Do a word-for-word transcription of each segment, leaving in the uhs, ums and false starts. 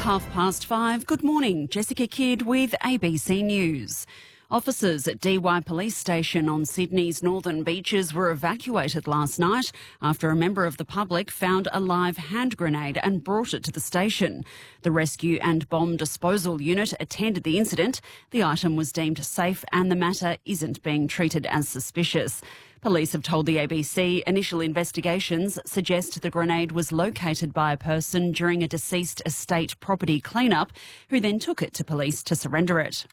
half past five. Good morning. Jessica Kidd with A B C News. Officers at Dee Why Police Station on Sydney's northern beaches were evacuated last night after a member of the public found a live hand grenade and brought it to the station. The rescue and bomb disposal unit attended the incident. The item was deemed safe and the matter isn't being treated as suspicious. Police have told the A B C initial investigations suggest the grenade was located by a person during a deceased estate property clean-up, who then took it to police to surrender it.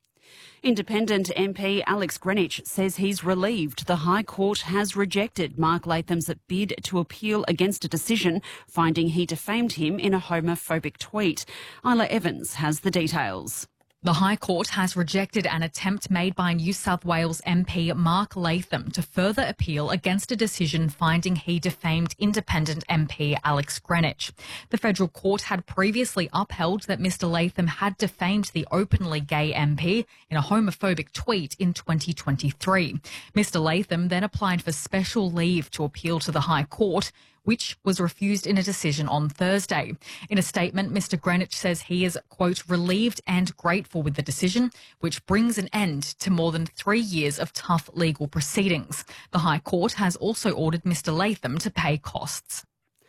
Independent M P Alex Greenwich says he's relieved the High Court has rejected Mark Latham's bid to appeal against a decision finding he defamed him in a homophobic tweet. Isla Evans has the details. The High Court has rejected an attempt made by New South Wales M P Mark Latham to further appeal against a decision finding he defamed Independent M P Alex Greenwich. The federal court had previously upheld that Mr Latham had defamed the openly gay M P in a homophobic tweet in twenty twenty-three. Mr Latham then applied for special leave to appeal to the High Court, which was refused in a decision on Thursday. In a statement, Mr Greenwich says he is, quote, relieved and grateful with the decision, which brings an end to more than three years of tough legal proceedings. The High Court has also ordered Mr Latham to pay costs.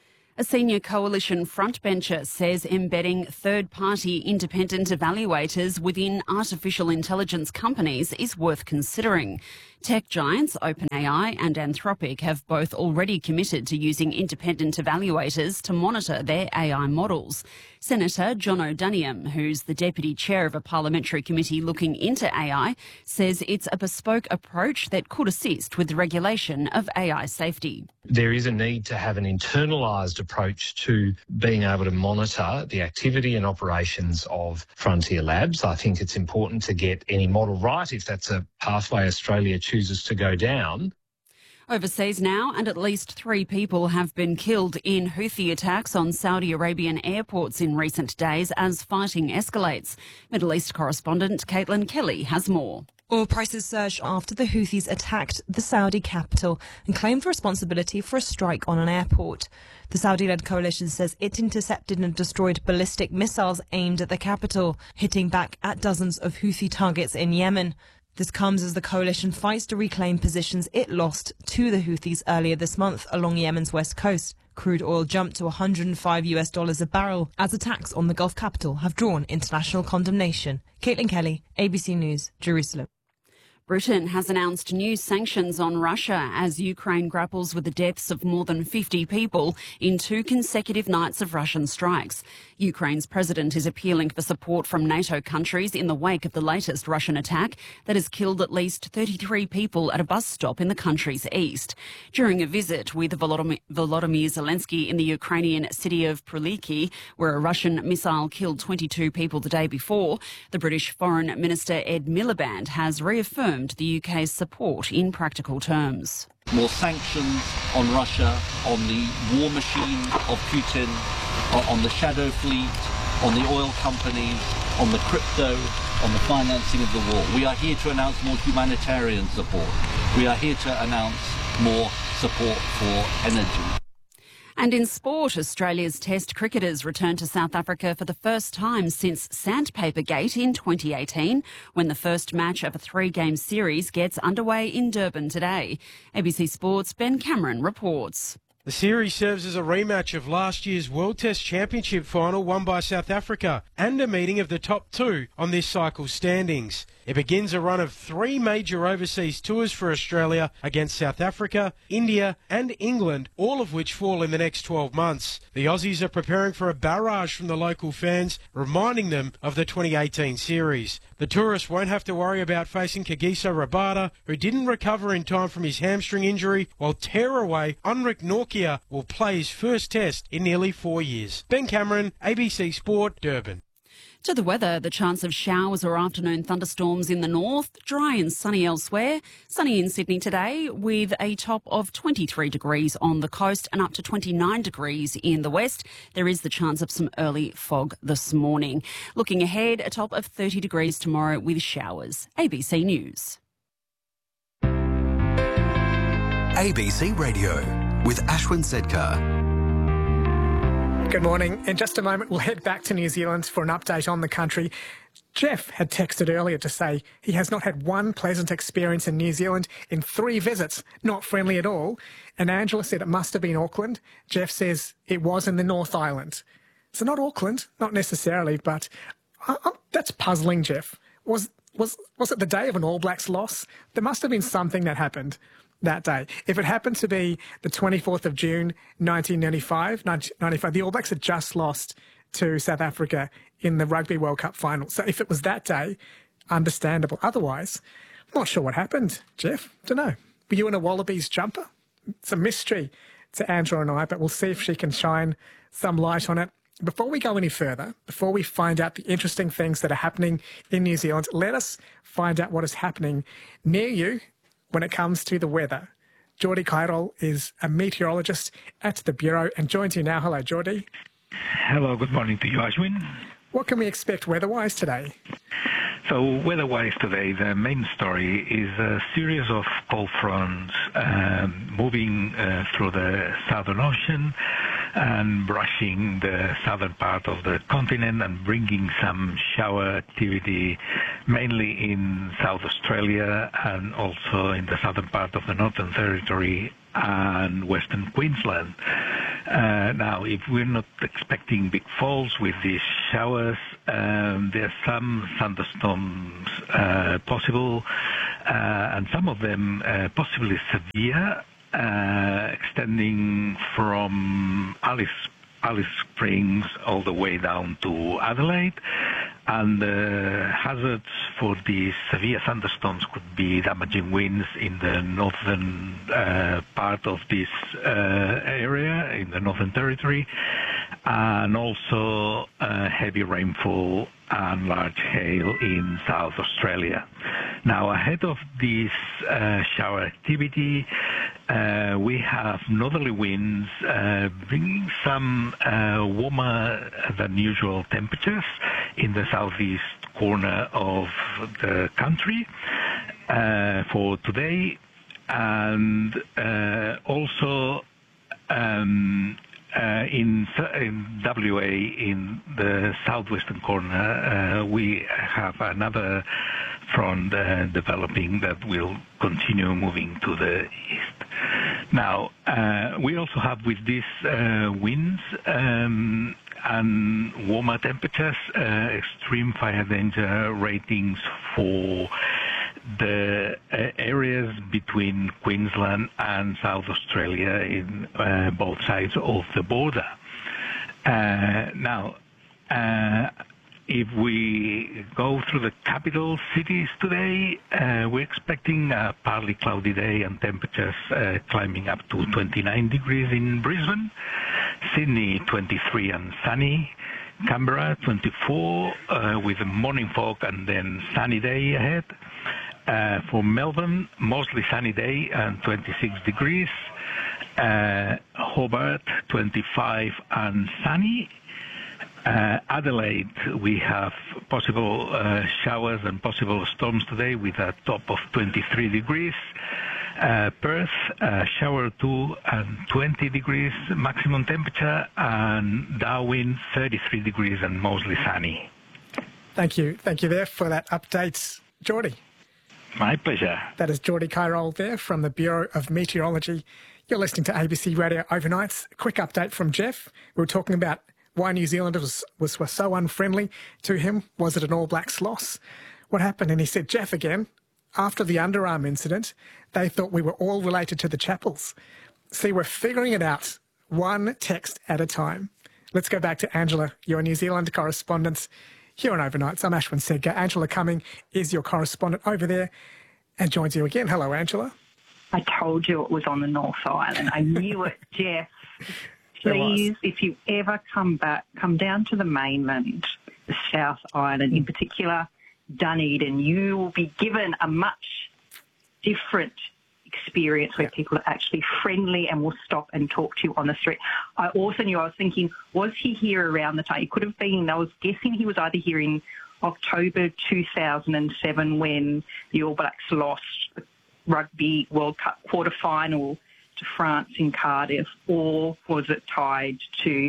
A senior coalition frontbencher says embedding third-party independent evaluators within artificial intelligence companies is worth considering. Tech giants OpenAI and Anthropic have both already committed to using independent evaluators to monitor their A I models. Senator John O'Doniam, who's the deputy chair of a parliamentary committee looking into A I, says it's a bespoke approach that could assist with the regulation of A I safety. There is a need to have an internalised approach to being able to monitor the activity and operations of frontier labs. I think it's important to get any model right if that's a pathway Australia chooses to go down. Overseas now, and at least three people have been killed in Houthi attacks on Saudi Arabian airports in recent days as fighting escalates. Middle East correspondent Caitlin Kelly has more. Oil prices surged after the Houthis attacked the Saudi capital and claimed responsibility for a strike on an airport. The Saudi-led coalition says it intercepted and destroyed ballistic missiles aimed at the capital, hitting back at dozens of Houthi targets in Yemen. This comes as the coalition fights to reclaim positions it lost to the Houthis earlier this month along Yemen's west coast. Crude oil jumped to one hundred five US dollars a barrel as attacks on the Gulf capital have drawn international condemnation. Caitlin Kelly, A B C News, Jerusalem. Britain has announced new sanctions on Russia as Ukraine grapples with the deaths of more than fifty people in two consecutive nights of Russian strikes. Ukraine's president is appealing for support from NATO countries in the wake of the latest Russian attack that has killed at least thirty-three people at a bus stop in the country's east. During a visit with Volodymyr Zelensky in the Ukrainian city of Pryliki, where a Russian missile killed twenty-two people the day before, the British Foreign Minister Ed Miliband has reaffirmed the U K's support in practical terms. More sanctions on Russia, on the war machine of Putin, on the shadow fleet, on the oil companies, on the crypto, on the financing of the war. We are here to announce more humanitarian support. We are here to announce more support for energy. And in sport, Australia's Test cricketers returned to South Africa for the first time since Sandpaper Gate in twenty eighteen, when the first match of a three-game series gets underway in Durban today. A B C Sports' Ben Cameron reports. The series serves as a rematch of last year's World Test Championship final won by South Africa and a meeting of the top two on this cycle's standings. It begins a run of three major overseas tours for Australia against South Africa, India and England, all of which fall in the next twelve months. The Aussies are preparing for a barrage from the local fans, reminding them of the twenty eighteen series. The tourists won't have to worry about facing Kagiso Rabada, who didn't recover in time from his hamstring injury, while tearaway Unrik Nortje will play his first test in nearly four years. Ben Cameron, A B C Sport, Durban. To the weather, the chance of showers or afternoon thunderstorms in the north, dry and sunny elsewhere. Sunny in Sydney today with a top of twenty-three degrees on the coast and up to twenty-nine degrees in the west. There is the chance of some early fog this morning. Looking ahead, a top of thirty degrees tomorrow with showers. A B C News. A B C Radio with Ashwin Sedkar. Good morning. In just a moment, we'll head back to New Zealand for an update on the country. Jeff had texted earlier to say he has not had one pleasant experience in New Zealand in three visits, not friendly at all. And Angela said it must have been Auckland. Jeff says it was in the North Island. So not Auckland, not necessarily, but I, I, that's puzzling, Jeff. Was was was it the day of an All Blacks loss? There must have been something that happened that day. If it happened to be the twenty-fourth of June, nineteen ninety-five, ninety-five, the All Blacks had just lost to South Africa in the Rugby World Cup final. So if it was that day, understandable. Otherwise, I'm not sure what happened, Jeff. Don't know. Were you in a Wallabies jumper? It's a mystery to Angela and I, but we'll see if she can shine some light on it. Before we go any further, before we find out the interesting things that are happening in New Zealand, let us find out what is happening near you when it comes to the weather. Geordie Cairol is a meteorologist at the Bureau and joins you now. Hello, Geordie. Hello, good morning to you, Ashwin. What can we expect weather-wise today? So weather-wise today, the main story is a series of cold fronts uh, moving uh, through the Southern Ocean and brushing the southern part of the continent and bringing some shower activity mainly in South Australia and also in the southern part of the Northern Territory and Western Queensland. Uh, now, if we're not expecting big falls with these showers, um, there are some thunderstorms uh, possible, uh, and some of them uh, possibly severe, uh, extending from Alice, Alice Springs all the way down to Adelaide. And the hazards for these severe thunderstorms could be damaging winds in the northern uh, part of this uh, area, in the Northern Territory, and also uh, heavy rainfall and large hail in South Australia. Now, ahead of this uh, shower activity, uh, we have northerly winds uh, bringing some uh, warmer than usual temperatures in the southeast corner of the country uh, for today, and uh, also um, uh, in, in W A, in the southwestern corner, uh, we have another front uh, developing that will continue moving to the east. Now, uh, we also have with these uh, winds um, and warmer temperatures, uh, extreme fire danger ratings for the uh, areas between Queensland and South Australia in uh, both sides of the border. Uh, now, uh, if we go through the capital cities today, uh, we're expecting a partly cloudy day and temperatures uh, climbing up to twenty-nine degrees in Brisbane, Sydney twenty-three and sunny, Canberra twenty-four uh, with a morning fog and then sunny day ahead. Uh, for Melbourne, mostly sunny day and twenty-six degrees. Uh, Hobart twenty-five and sunny. Uh, Adelaide, we have possible uh, showers and possible storms today with a top of twenty-three degrees. Uh, Perth, uh, shower two and twenty degrees maximum temperature, and Darwin, thirty-three degrees and mostly sunny. Thank you. Thank you there for that update, Geordie. My pleasure. That is Geordie Cairol there from the Bureau of Meteorology. You're listening to A B C Radio Overnights. A quick update from Jeff. We were talking about why New Zealand was, was, was so unfriendly to him. Was it an All Blacks loss? What happened? And he said, Jeff again, after the underarm incident, they thought we were all related to the Chappells. See, we're figuring it out one text at a time. Let's go back to Angela, your New Zealand correspondent here on Overnights. I'm Ashwin Sedgar. Angela Cumming is your correspondent over there and joins you again. Hello, Angela. I told you it was on the North Island. I knew it, Jeff. Please, if you ever come back, come down to the mainland, the South Island, in particular Dunedin, you will be given a much different experience where people are actually friendly and will stop and talk to you on the street. I also knew, I was thinking, was he here around the time? He could have been, I was guessing he was either here in October two thousand seven when the All Blacks lost the Rugby World Cup quarter-final to France in Cardiff, or was it tied to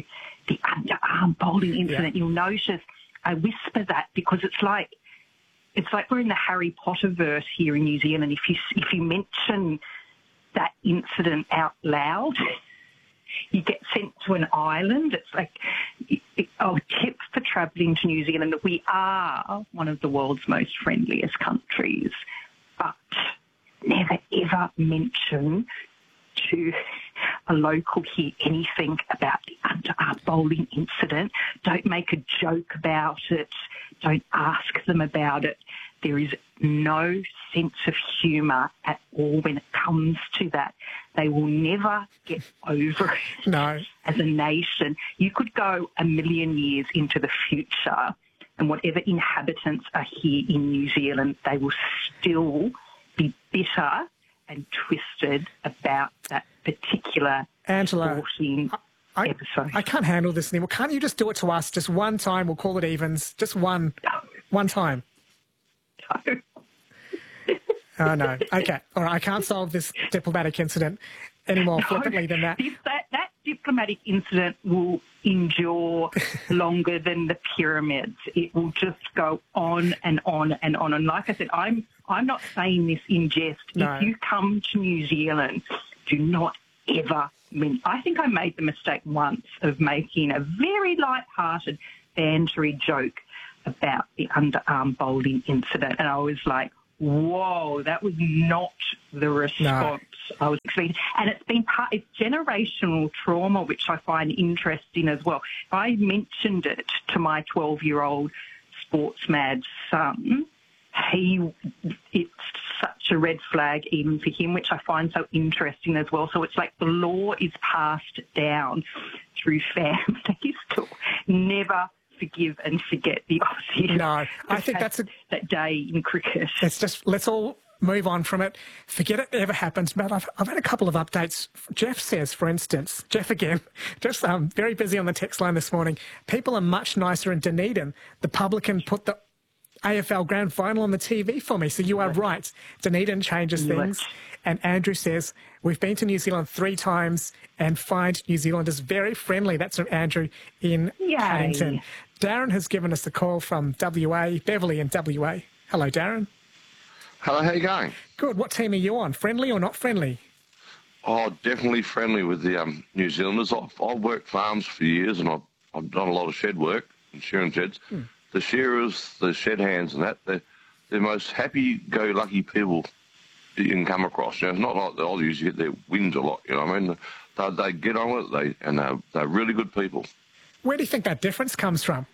the underarm bowling incident, yeah. You'll notice I whisper that because it's like it's like we're in the Harry Potter verse here in New Zealand. If you if you mention that incident out loud, you get sent to an island. It's like, oh, tip for travelling to New Zealand, that we are one of the world's most friendliest countries, but never ever mention to a local here anything about the underarm bowling incident. Don't make a joke about it. Don't ask them about it. There is no sense of humour at all when it comes to that. They will never get over it. No. As a nation. You could go a million years into the future and whatever inhabitants are here in New Zealand, they will still be bitter and twisted about that particular Angela, sporting I, episode. I can't handle this anymore. Can't you just do it to us just one time? We'll call it evens. Just one, no. one time. No. Oh, no. Okay. All right. I can't solve this diplomatic incident any more no. flippantly than that. This, that. That diplomatic incident will endure longer than the pyramids. It will just go on and on and on. And like I said, I'm I'm not saying this in jest. No. If you come to New Zealand, do not ever mean. I think I made the mistake once of making a very light-hearted, bantery joke about the underarm bowling incident, and I was like, whoa, that was not the response no. I was expecting. And it's been part, it's generational trauma, which I find interesting as well. I mentioned it to my twelve-year-old sports-mad son. He, it's such a red flag even for him, which I find so interesting as well. So it's like the law is passed down through families to never forgive and forget the Aussies. No, I think that's a, that day in cricket. It's just, let's all move on from it. Forget it ever happens. But I've, I've had a couple of updates. Jeff says, for instance, Jeff again, just um, very busy on the text line this morning. People are much nicer in Dunedin. The publican put the A F L Grand Final on the T V for me. So you are right. Dunedin changes things. And Andrew says, we've been to New Zealand three times and find New Zealanders very friendly. That's from Andrew in Yay. Paddington. Darren has given us a call from W A, Beverly in W A. Hello, Darren. Hello, how you going? Good. What team are you on? Friendly or not friendly? Oh, definitely friendly with the um, New Zealanders. I've, I've worked farms for years and I've, I've done a lot of shed work and shearing sheds. Hmm. The shearers, the shed hands and that, they're, they're most happy-go-lucky people you can come across. You know, it's not like the Aussies, you get their wins a lot, you know what I mean? They, they get on with it, they, and they're, they're really good people. Where do you think that difference comes from?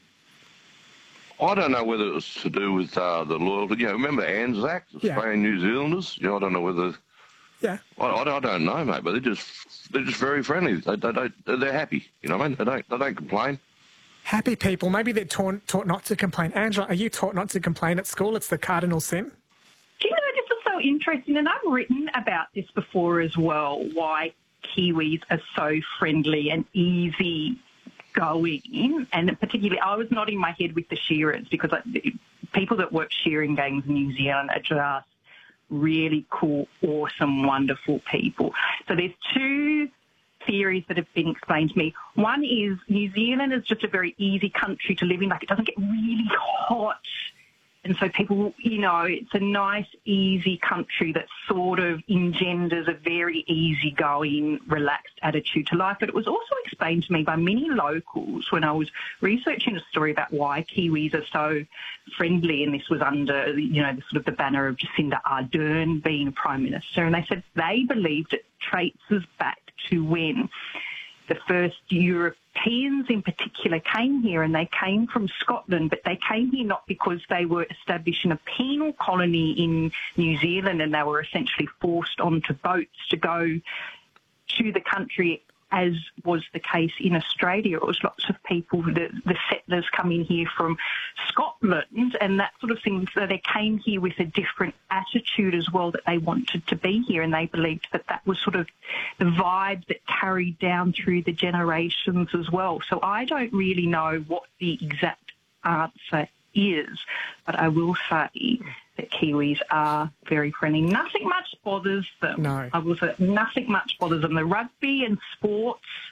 I don't know whether it was to do with uh, the loyalty. You know, remember Anzac, Australian yeah. New Zealanders? You know, I don't know whether... Yeah. I, I, I don't know, mate, but they're just they're just very friendly. They, they don't, they're happy, you know what I mean? They don't, they don't complain. Happy people. Maybe they're taught, taught not to complain. Angela, are you taught not to complain at school? It's the cardinal sin. Do you know, this is so interesting, and I've written about this before as well, why Kiwis are so friendly and easy going, and particularly I was nodding my head with the shearers because like, people that work shearing gangs in New Zealand are just really cool, awesome, wonderful people. So there's two theories that have been explained to me. One is New Zealand is just a very easy country to live in, like it doesn't get really hot. And so people, you know, it's a nice, easy country that sort of engenders a very easygoing, relaxed attitude to life. But it was also explained to me by many locals when I was researching a story about why Kiwis are so friendly, and this was under, you know, the sort of the banner of Jacinda Ardern being Prime Minister. And they said they believed it traces back to when the first Europeans in particular came here, and they came from Scotland, but they came here not because they were establishing a penal colony in New Zealand and they were essentially forced onto boats to go to the country, as was the case in Australia. It was lots of people, the, the settlers coming here from Scotland and that sort of thing. So they came here with a different attitude as well, that they wanted to be here, and they believed that that was sort of the vibe that carried down through the generations as well. So I don't really know what the exact answer is, but I will say that Kiwis are very friendly. Nothing much bothers them. No. I will say nothing much bothers them. The rugby and sports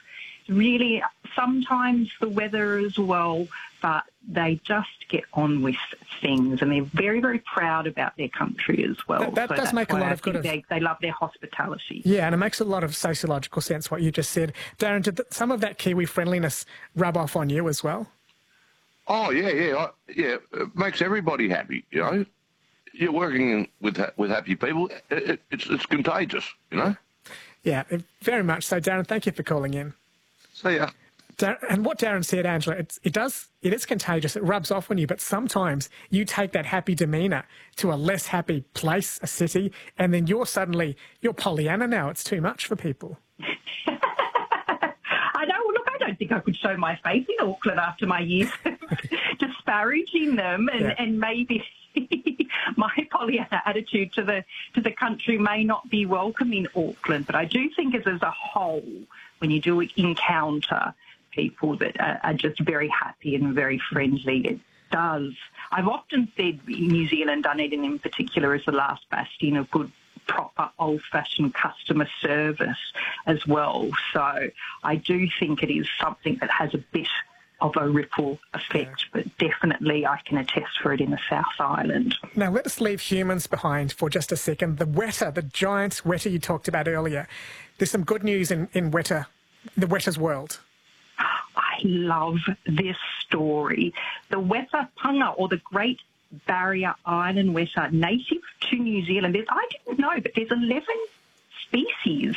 really sometimes the weather as well, but they just get on with things, and they're very, very proud about their country as well. That, that so does make a lot of good. They, they love their hospitality. Yeah, and it makes a lot of sociological sense what you just said. Darren, did some of that Kiwi friendliness rub off on you as well? Oh, yeah, yeah, I, yeah. It makes everybody happy, you know. You're working with with happy people. It, it, it's, it's contagious, you know. Yeah, very much so. Darren, thank you for calling in. See ya. Dar- and what Darren said, Angela, it's, it does, it is contagious. It rubs off on you, but sometimes you take that happy demeanour to a less happy place, a city, and then you're suddenly, you're Pollyanna now. It's too much for people. I know. Well, look, I don't think I could show my face in Auckland after my years disparaging them, and, Yeah. and maybe my Pollyanna attitude to the to the country may not be welcome in Auckland. But I do think as, as a whole, when you do encounter people that are, are just very happy and very friendly, it does. I've often said New Zealand, Dunedin in particular, is the last bastion of good, proper, old-fashioned customer service as well. So I do think it is something that has a bit of a ripple effect, but definitely I can attest for it in the South Island. Now, let us leave humans behind for just a second. The Weta, the giant Weta you talked about earlier. There's some good news in, in Weta, the Weta's world. I love this story. The Weta Punga, or the Great Barrier Island Weta, native to New Zealand. There's, I didn't know, but there's eleven species